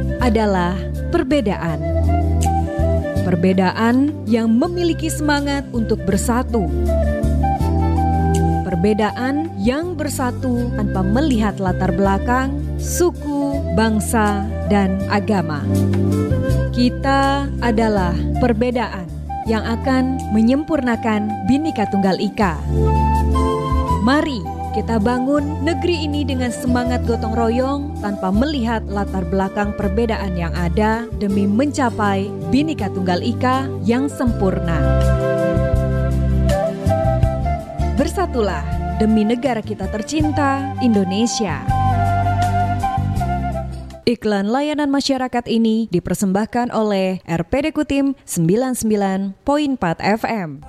adalah perbedaan. Perbedaan yang memiliki semangat untuk bersatu. Perbedaan yang bersatu tanpa melihat latar belakang, suku, bangsa, dan agama. Kita adalah perbedaan yang akan menyempurnakan Bhinneka Tunggal Ika. Mari kita bangun negeri ini dengan semangat gotong royong tanpa melihat latar belakang perbedaan yang ada demi mencapai Bhinneka Tunggal Ika yang sempurna. Bersatulah demi negara kita tercinta, Indonesia. Iklan layanan masyarakat ini dipersembahkan oleh RPD Kutim 99.4 FM.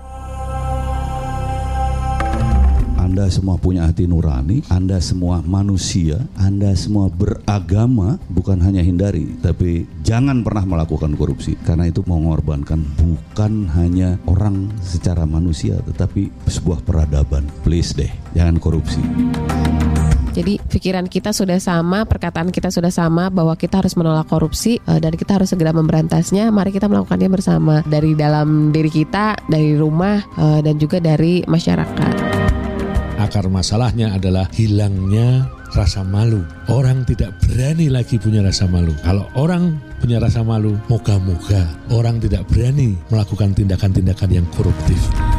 Anda semua punya hati nurani, Anda semua manusia, Anda semua beragama, bukan hanya hindari, tapi jangan pernah melakukan korupsi. Karena itu mengorbankan bukan hanya orang secara manusia, tetapi sebuah peradaban. Please deh, jangan korupsi. Jadi pikiran kita sudah sama, perkataan kita sudah sama bahwa kita harus menolak korupsi dan kita harus segera memberantasnya. Mari kita melakukannya bersama dari dalam diri kita, dari rumah dan juga dari masyarakat. Akar masalahnya adalah hilangnya rasa malu. Orang tidak berani lagi punya rasa malu. Kalau orang punya rasa malu, moga-moga orang tidak berani melakukan tindakan-tindakan yang koruptif.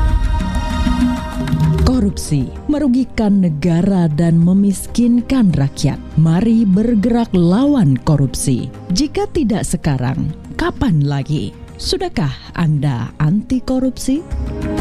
Korupsi merugikan negara dan memiskinkan rakyat. Mari bergerak lawan korupsi. Jika tidak sekarang, kapan lagi? Sudahkah Anda anti korupsi?